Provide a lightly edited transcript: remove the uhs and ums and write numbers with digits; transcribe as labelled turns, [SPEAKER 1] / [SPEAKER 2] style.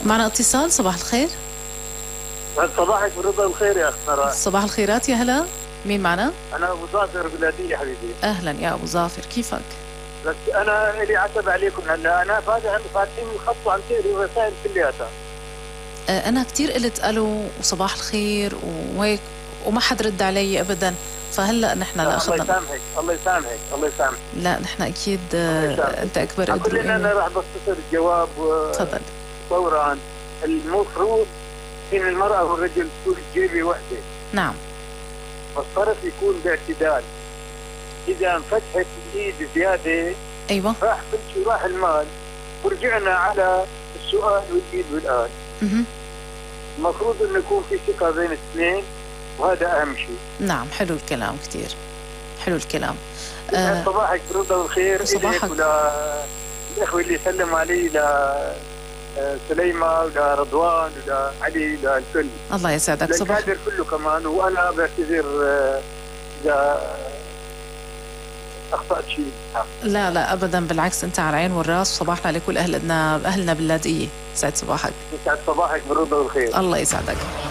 [SPEAKER 1] معنا اتصال. صباح الخير.
[SPEAKER 2] صباحك بالرضا والخير يا أخ نراء.
[SPEAKER 1] صباح الخيرات. يا هلا، مين معنا؟
[SPEAKER 2] أنا أبو ظافر بلادية حبيبي.
[SPEAKER 1] أهلا يا أبو ظافر، كيفك؟
[SPEAKER 2] بس أنا إلي عتب عليكم هلا، أنا فاتحين الخط وعم تقري الرسائل كلياتها.
[SPEAKER 1] أنا كتير قلت ألو وصباح الخير وهيك وما حد رد علي أبدا، فهلا نحن لا أخذنا.
[SPEAKER 2] الله يسامحك الله يسامحك الله يسامحك.
[SPEAKER 1] لا نحن أكيد أنت أكبر قدر.
[SPEAKER 2] كلنا أنا راح بختصر الجواب.
[SPEAKER 1] تفضل.
[SPEAKER 2] فورا المفروض إن المرأة والرجل تكون جيبة واحدة.
[SPEAKER 1] نعم.
[SPEAKER 2] والصرف يكون باعتدال. إذا انفتحت الإيد زيادة
[SPEAKER 1] أيوة
[SPEAKER 2] راح كل شيء راح المال، ورجعنا على السؤال والإيد والآن. المفروض إنه يكون في ثقة بين الاثنين، وهذا أهم شيء. نعم،
[SPEAKER 1] حلو الكلام، كتير حلو الكلام.
[SPEAKER 2] صباحك بالرضا والخير.
[SPEAKER 1] صباحك.
[SPEAKER 2] الأخوة اللي سلموا علي، سليمة ولرضوان ولعلي وللكل.
[SPEAKER 1] الله يسعدك. صباح
[SPEAKER 2] الكادر كله كمان، وأنا بعتذر إذا أخطأت شيء.
[SPEAKER 1] لا لا أبدا، بالعكس أنت على العين والراس، وصباحنا لكل أهلنا باللاذقية. سعد صباحك.
[SPEAKER 2] سعد صباحك بالرضا والخير.
[SPEAKER 1] الله يسعدك.